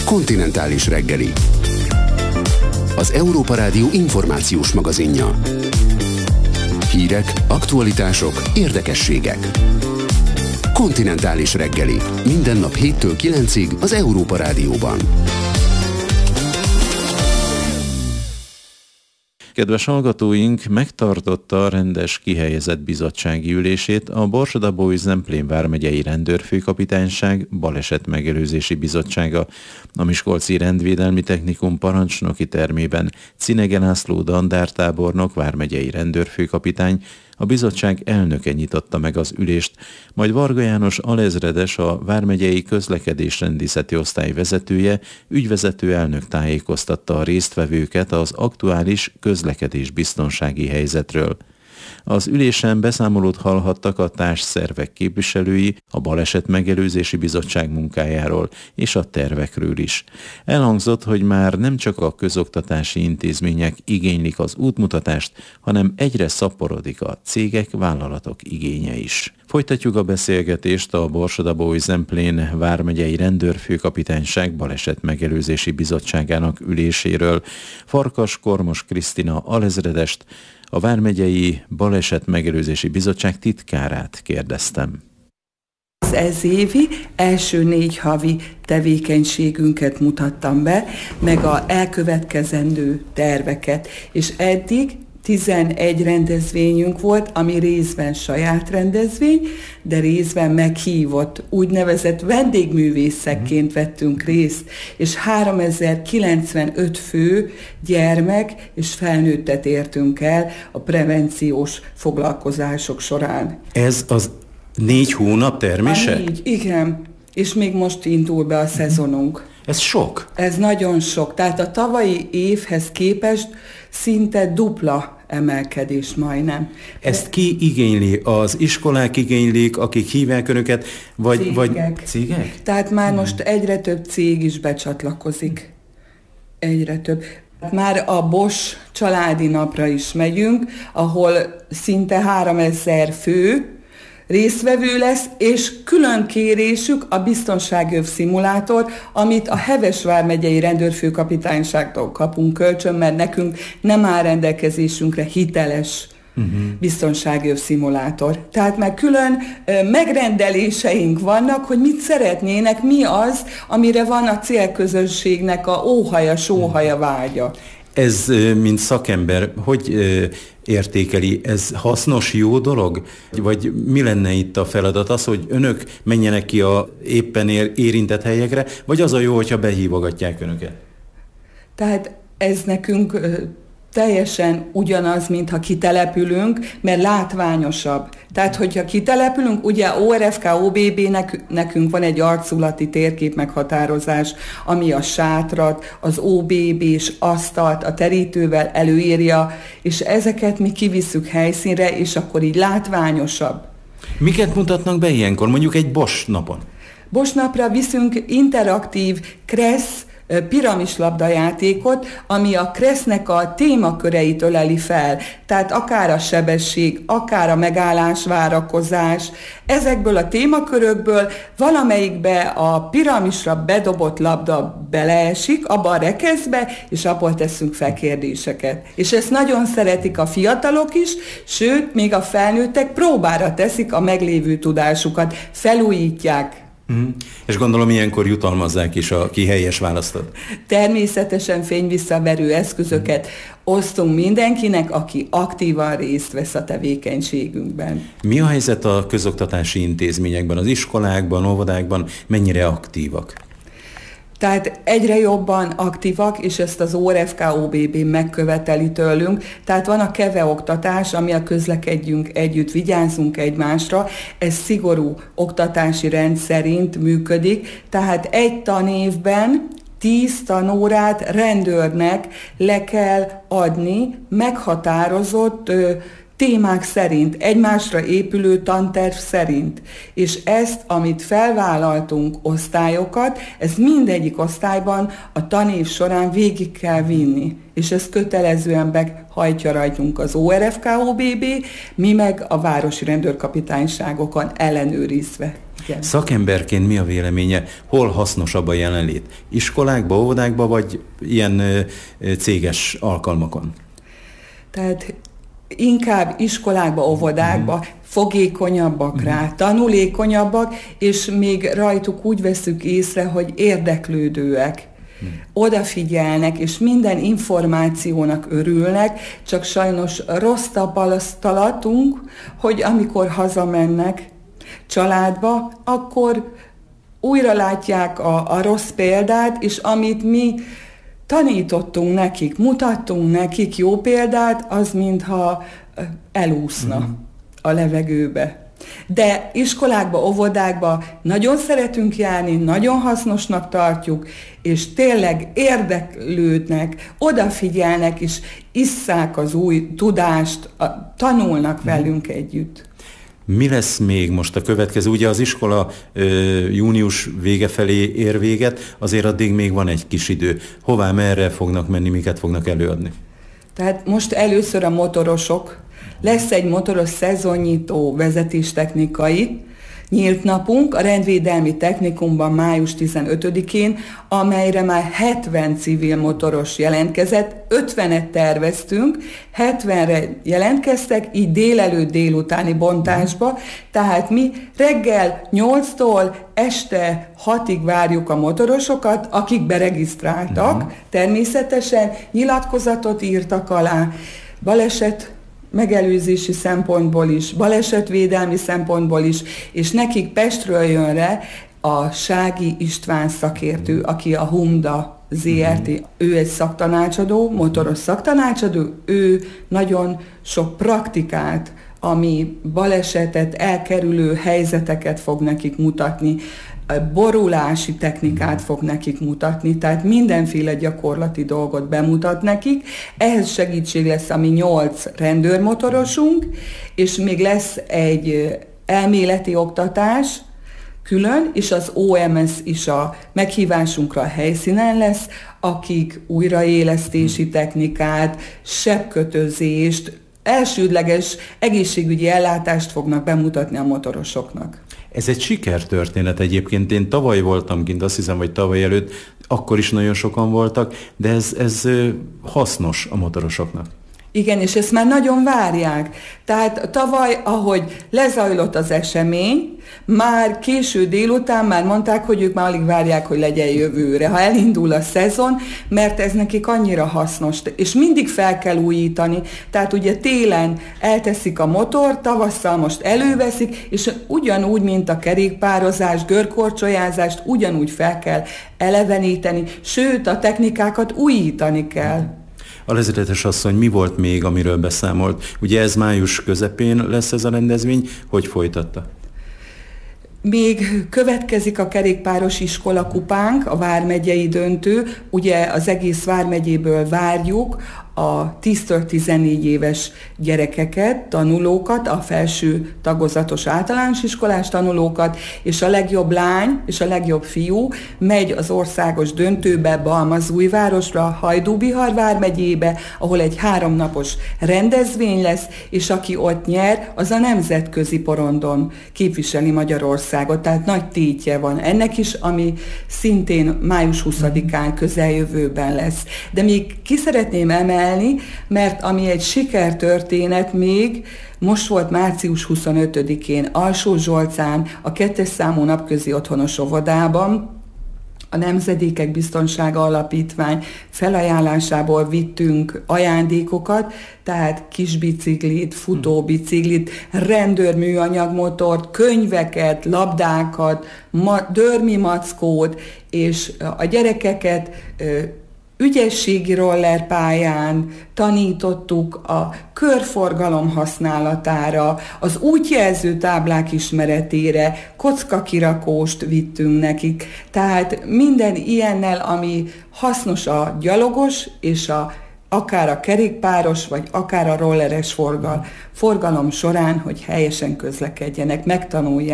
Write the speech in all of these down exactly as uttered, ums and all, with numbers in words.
Kontinentális reggeli. Az Európa Rádió információs magazinja. Hírek, aktualitások, érdekességek. Kontinentális reggeli. Minden nap héttől kilencig az Európa Rádióban. Kedves hallgatóink, megtartotta a rendes kihelyezett bizottsági ülését a Borsod-Abaúj-Zemplén vármegyei rendőrfőkapitányság balesetmegelőzési bizottsága. A Miskolci Rendvédelmi Technikum parancsnoki termében Cinege László dandártábornok vármegyei rendőrfőkapitány, a bizottság elnöke nyitotta meg az ülést, majd Varga János alezredes, a vármegyei közlekedésrendészeti osztály vezetője, ügyvezető elnök tájékoztatta a résztvevőket az aktuális közlekedésbiztonsági helyzetről. Az ülésen beszámolót hallhattak a társszervek képviselői a Balesetmegelőzési Bizottság munkájáról és a tervekről is. Elhangzott, hogy már nem csak a közoktatási intézmények igénylik az útmutatást, hanem egyre szaporodik a cégek, vállalatok igénye is. Folytatjuk a beszélgetést a Borsod-Abaúj-Zemplén vármegyei rendőrfőkapitányság Balesetmegelőzési Bizottságának üléséről. Farkas Kormos Krisztina alezredest, a vármegyei Balesetmegelőzési Bizottság titkárát kérdeztem. Az ez évi első négy havi tevékenységünket mutattam be, meg a elkövetkezendő terveket, és eddig tizenegy rendezvényünk volt, ami részben saját rendezvény, de részben meghívott úgynevezett vendégművészekként vettünk részt, és háromezer-kilencvenöt fő gyermek és felnőttet értünk el a prevenciós foglalkozások során. Ez az négy hónap termése? A négy, igen. És még most indul be a szezonunk. Ez sok? Ez nagyon sok. Tehát a tavalyi évhez képest szinte dupla emelkedés majdnem. Ezt ki igényli? Az iskolák igénylik, akik hívják önöket, vagy cégek? Vagy cégek? Tehát már hmm. most egyre több cég is becsatlakozik. Egyre több. Már a Bosch családi napra is megyünk, ahol szinte háromezer fő résztvevő lesz, és külön kérésük a biztonságöv szimulátor, amit a Heves vármegyei rendőrfőkapitányságtól kapunk kölcsön, mert nekünk nem áll rendelkezésünkre hiteles uh-huh. biztonságöv szimulátor. Tehát már külön ö, megrendeléseink vannak, hogy mit szeretnének, mi az, amire van a célközönségnek a óhaja, sóhaja vágya. Ez, mint szakember, hogy értékeli? Ez hasznos, jó dolog? Vagy mi lenne itt a feladat? Az, hogy önök menjenek ki a éppen érintett helyekre, vagy az a jó, hogyha behívogatják önöket? Tehát ez nekünk teljesen ugyanaz, mintha kitelepülünk, mert látványosabb. Tehát, hogyha kitelepülünk, ugye o er ef ká o bé bé-nek nekünk van egy arculati térkép meghatározás, ami a sátrat, az o bé bé-s asztalt a terítővel előírja, és ezeket mi kivisszük helyszínre, és akkor így látványosabb. Miket mutatnak be ilyenkor, mondjuk egy Bosch napon? Bosch napra viszünk interaktív Kressz piramislabdajátékot, ami a Kressznek a témaköreit öleli fel. Tehát akár a sebesség, akár a megállás, várakozás. Ezekből a témakörökből valamelyikbe a piramisra bedobott labda beleesik, abba a rekeszbe, és abból teszünk fel kérdéseket. És ezt nagyon szeretik a fiatalok is, sőt, még a felnőttek próbára teszik a meglévő tudásukat, felújítják. Mm. És gondolom ilyenkor jutalmazzák is, aki helyes választott. Természetesen fényvisszaverő eszközöket osztunk mindenkinek, aki aktívan részt vesz a tevékenységünkben. Mi a helyzet a közoktatási intézményekben, az iskolákban, óvodákban, mennyire aktívak? Tehát egyre jobban aktívak, és ezt az o er ef ká o bé bé megköveteli tőlünk. Tehát van a KEVE oktatás, ami a közlekedjünk együtt, vigyázzunk egymásra. Ez szigorú oktatási rend szerint működik. Tehát egy tanévben tíz tanórát rendőrnek le kell adni meghatározott ö, témák szerint, egymásra épülő tanterv szerint. És ezt, amit felvállaltunk osztályokat, ez mindegyik osztályban a tanév során végig kell vinni. És ezt kötelezően behajtja rajtunk az o er ef ká o bé bé, mi meg a városi rendőrkapitányságokon ellenőrizve. Igen. Szakemberként mi a véleménye? Hol hasznosabb a jelenlét? Iskolákba, óvodákba, vagy ilyen céges alkalmakon? Tehát inkább iskolákba, óvodákba, uh-huh. fogékonyabbak uh-huh. rá, tanulékonyabbak, és még rajtuk úgy veszük észre, hogy érdeklődőek. Uh-huh. Odafigyelnek, és minden információnak örülnek, csak sajnos rossz tapasztalatunk, hogy amikor hazamennek családba, akkor újra látják a, a rossz példát, és amit mi tanítottunk nekik, mutattunk nekik jó példát, az mintha elúszna uh-huh. a levegőbe. De iskolákba, óvodákba nagyon szeretünk járni, nagyon hasznosnak tartjuk, és tényleg érdeklődnek, odafigyelnek, és isszák az új tudást, a, tanulnak uh-huh. velünk együtt. Mi lesz még most a következő? Ugye az iskola ö, június vége felé ér véget, azért addig még van egy kis idő. Hová, merre fognak menni, miket fognak előadni? Tehát most először a motorosok. Lesz egy motoros szezonnyitó vezetéstechnikai nyílt napunk a rendvédelmi technikumban május tizenötödikén, amelyre már hetven civil motoros jelentkezett, ötvenet terveztünk, hetvenre jelentkeztek, így délelőtt délutáni bontásba, tehát mi reggel nyolctól este hatig várjuk a motorosokat, akik beregisztráltak, uh-huh. természetesen nyilatkozatot írtak alá, baleset megelőzési szempontból is, balesetvédelmi szempontból is, és nekik Pestről jön re a Sági István szakértő, aki a Humda zé er té, ő egy szaktanácsadó, motoros szaktanácsadó, ő nagyon sok praktikát, ami balesetet elkerülő helyzeteket fog nekik mutatni, borulási technikát fog nekik mutatni, tehát mindenféle gyakorlati dolgot bemutat nekik. Ehhez segítség lesz a mi nyolc rendőrmotorosunk, és még lesz egy elméleti oktatás külön, és az o em es is a meghívásunkra a helyszínen lesz, akik újraélesztési technikát, sebkötözést, elsődleges egészségügyi ellátást fognak bemutatni a motorosoknak. Ez egy sikertörténet egyébként. Én tavaly voltam kint, azt hiszem, vagy tavaly előtt, akkor is nagyon sokan voltak, de ez, ez hasznos a motorosoknak. Igen, és ezt már nagyon várják. Tehát tavaly, ahogy lezajlott az esemény, már késő délután már mondták, hogy ők már alig várják, hogy legyen jövőre, ha elindul a szezon, mert ez nekik annyira hasznos, és mindig fel kell újítani. Tehát ugye télen elteszik a motor, tavasszal most előveszik, és ugyanúgy, mint a kerékpározás, görkorcsolyázást, ugyanúgy fel kell eleveníteni, sőt, a technikákat újítani kell. Alezredes asszony, mi volt még, amiről beszámolt? Ugye ez május közepén lesz ez a rendezvény, hogy folytatta? Még következik a kerékpáros iskola kupánk, a vármegyei döntő. Ugye az egész vármegyéből várjuk a tíztől tizennégy éves gyerekeket, tanulókat, a felső tagozatos általános iskolás tanulókat, és a legjobb lány és a legjobb fiú megy az országos döntőbe Balmazújvárosra, Hajdú-Bihar vármegyébe, ahol egy háromnapos rendezvény lesz, és aki ott nyer, az a nemzetközi porondon képviseli Magyarországot, tehát nagy tétje van ennek is, ami szintén május huszadikán közeljövőben lesz. De még ki szeretném emelni, mert ami egy sikertörténet még, most volt március huszonötödikén Alsó-Zsolcán, a kettes számú napközi otthonos óvodában, a Nemzedékek Biztonsága Alapítvány felajánlásából vittünk ajándékokat, tehát kisbiciklit, futóbiciklit, rendőrműanyagmotort, könyveket, labdákat, ma- dörmi mackót, és a gyerekeket ügyességi rollerpályán tanítottuk a körforgalom használatára, az útjelző táblák ismeretére, kockakirakóst vittünk nekik. Tehát minden ilyennel, ami hasznos a gyalogos és a, akár a kerékpáros, vagy akár a rolleres forgal, forgalom során, hogy helyesen közlekedjenek, megtanulják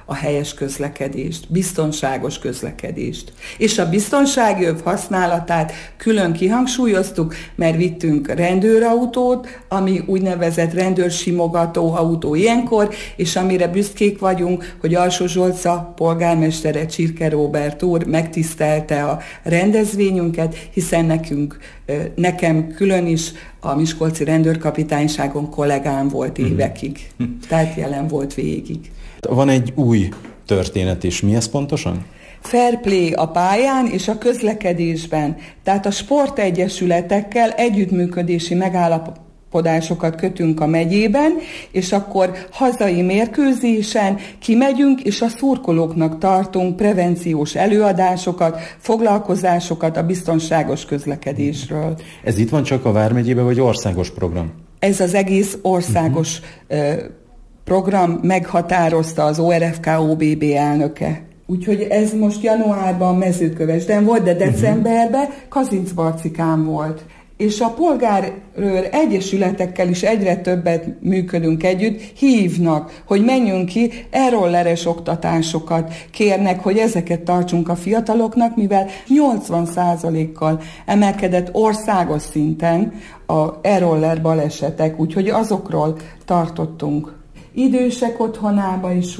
a helyes közlekedést, biztonságos közlekedést. És a biztonsági öv használatát külön kihangsúlyoztuk, mert vittünk rendőrautót, ami úgynevezett rendőrsimogató autó ilyenkor, és amire büszkék vagyunk, hogy Alsó Zsolca polgármestere, Csirke Róbert úr megtisztelte a rendezvényünket, hiszen nekünk, nekem külön is a miskolci rendőrkapitányságon kollégám volt évekig, tehát jelen volt végig. Van egy új történet is. Mi ez pontosan? Fair play a pályán és a közlekedésben. Tehát a sportegyesületekkel együttműködési megállapodásokat kötünk a megyében, és akkor hazai mérkőzésen kimegyünk, és a szurkolóknak tartunk prevenciós előadásokat, foglalkozásokat a biztonságos közlekedésről. Ez itt van csak a Vármegyében, vagy országos program? Ez az egész országos uh-huh. program, meghatározta az o er ef ká o bé bé elnöke. Úgyhogy ez most januárban Mezőkövesden volt, de decemberben Kazincbarcikán volt. És a polgárőr egyesületekkel is egyre többet működünk együtt, hívnak, hogy menjünk ki, e-rolleres oktatásokat kérnek, hogy ezeket tartsunk a fiataloknak, mivel nyolcvan százalékkal emelkedett országos szinten a e-roller balesetek, úgyhogy azokról tartottunk. Idősek otthonába is